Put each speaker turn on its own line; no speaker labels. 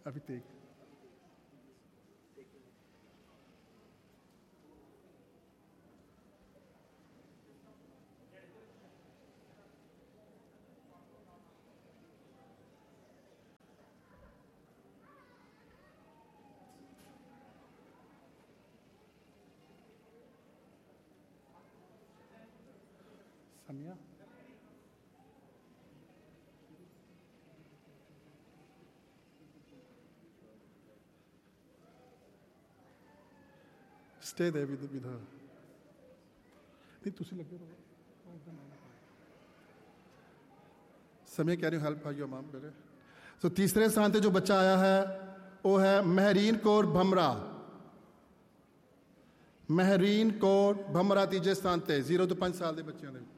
अभी take. Samia. Stay there with her. नहीं तुसी लगे रहो. समय can you help your mom बेटे? तो तीसरे स्थान पे जो बच्चा आया है वो है महरीन कौर भमरा. महरीन कौर भमरा तीजे स्थान ते 0 ਤੋਂ 5 ਸਾਲ ਦੇ ਬੱਚਿਆਂ ਦੇ.